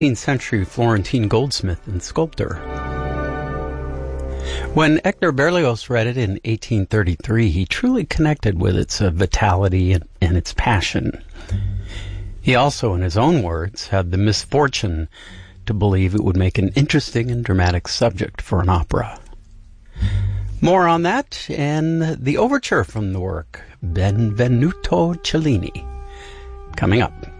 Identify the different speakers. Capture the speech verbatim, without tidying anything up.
Speaker 1: eighteenth century Florentine goldsmith and sculptor. When Hector Berlioz read it in eighteen thirty-three, he truly connected with its uh, vitality and, and its passion. He also, in his own words, had the misfortune to believe it would make an interesting and dramatic subject for an opera. More on that and the overture from the work, Benvenuto Cellini, coming up.